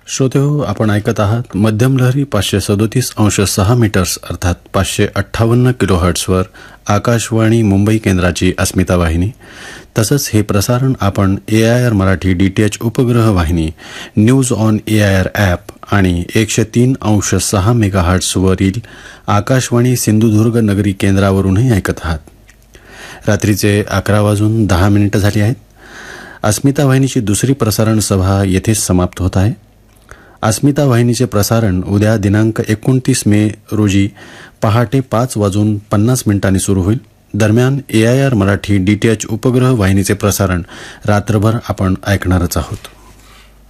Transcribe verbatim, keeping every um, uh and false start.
श्रोतेहो, आपण ऐकत आहात मध्यम लहरी पाचशे सदोतीस अंश सहा मीटर्स अर्थात पाचशे अठ्ठावन्न किलो हर्ट्सवर आकाशवाणी मुंबई केंद्राची अस्मिता वाहिनी. तसंच हे प्रसारण आपण ए आय आर मराठी डीटीएच उपग्रह वाहिनी, news on A I R app आणि एकशे तीन अंश सहा मेगा हर्ट्सवरील आकाशवाणी सिंधुदुर्ग नगरी केंद्रावरूनही ऐकत आहात. रात्रीचे अकरा वाजून दहा मिनिटं झाली आहेत. अस्मिता वाहिनीची दुसरी प्रसारण सभा येथेच समाप्त होत आहे. अस्मिता वाहिनीचे प्रसारण उद्या दिनांक एकोणतीस मे रोजी पहाटे पाच वाजून पन्नास मिनिटांनी सुरू होईल. दरम्यान ए आय आर मराठी डीटीएच उपग्रह वाहिनीचे प्रसारण रात्रभर आपण ऐकणारच आहोत.